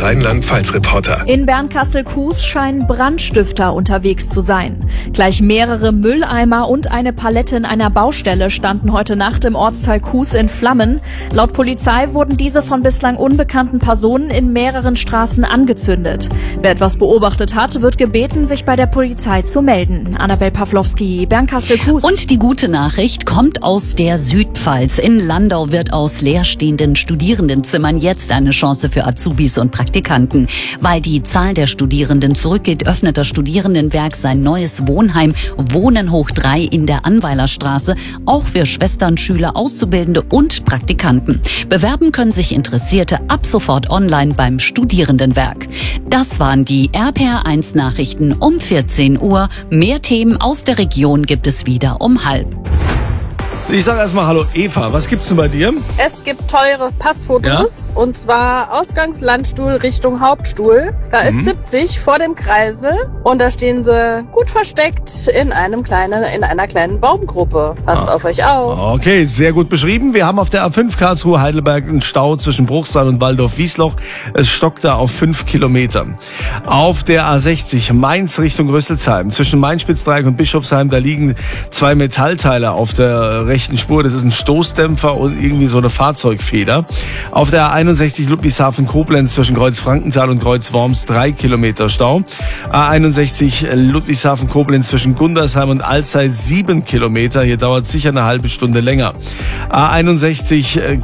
Rheinland-Pfalz-Reporter. In Bernkastel-Kues scheinen Brandstifter unterwegs zu sein. Gleich mehrere Mülleimer und eine Palette in einer Baustelle standen heute Nacht im Ortsteil Kues in Flammen. Laut Polizei wurden diese von bislang unbekannten Personen in mehreren Straßen angezündet. Wer etwas beobachtet hat, wird gebeten, sich bei der Polizei zu melden. Annabel Pawlowski, Bernkastel-Kues. Und die gute Nachricht kommt aus der Südpfalz. In Landau wird aus leerstehenden Studierendenzimmern jetzt eine Chance für Azubis und Praktikanten. Weil die Zahl der Studierenden zurückgeht, öffnet das Studierendenwerk sein neues Wohnheim Wohnen hoch 3 in der Anweilerstraße, auch für Schwestern, Schüler, Auszubildende und Praktikanten. Bewerben können sich Interessierte ab sofort online beim Studierendenwerk. Das waren die RPR1 Nachrichten um 14 Uhr. Mehr Themen aus der Region gibt es wieder um 12:30. Ich sage erstmal hallo Eva, was gibt's denn bei dir? Es gibt teure Passfotos, und zwar Ausgangslandstuhl Richtung Hauptstuhl. Da ist 70 vor dem Kreisel und da stehen sie gut versteckt in einer kleinen Baumgruppe. Passt auf euch auf. Okay, sehr gut beschrieben. Wir haben auf der A5 Karlsruhe-Heidelberg einen Stau zwischen Bruchsal und Waldorf-Wiesloch. Es stockt da auf 5 Kilometer. Auf der A60 Mainz Richtung Rüsselsheim zwischen Mainspitzdreieck und Bischofsheim, da liegen 2 Metallteile auf der rechten Spur. Das ist ein Stoßdämpfer und irgendwie so eine Fahrzeugfeder. Auf der A61 Ludwigshafen-Koblenz zwischen Kreuz-Frankenthal und Kreuz-Worms 3 Kilometer Stau. A61 Ludwigshafen-Koblenz zwischen Gundersheim und Alzey 7 Kilometer. Hier dauert sicher eine halbe Stunde länger. A61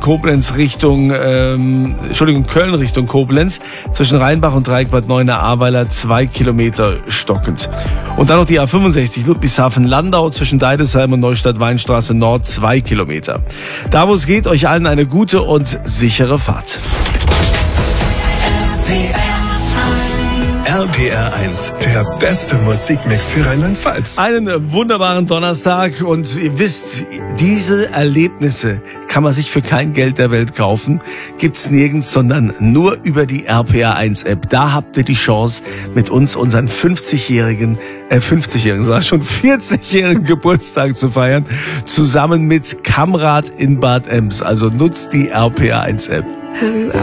Köln Richtung Koblenz zwischen Rheinbach und Dreieck-Bad Neuenahr-Ahrweiler 2 Kilometer stockend. Und dann noch die A65 Ludwigshafen-Landau zwischen Deidesheim und Neustadt-Weinstraße Nord 2 Kilometer. Da wo es geht, euch allen eine gute und sichere Fahrt. RPR1, der beste Musikmix für Rheinland-Pfalz. Einen wunderbaren Donnerstag und ihr wisst, diese Erlebnisse kann man sich für kein Geld der Welt kaufen. Gibt's nirgends, sondern nur über die RPR1-App. Da habt ihr die Chance, mit uns unseren 40-jährigen Geburtstag zu feiern, zusammen mit Kamrad in Bad Ems. Also nutzt die RPR1-App.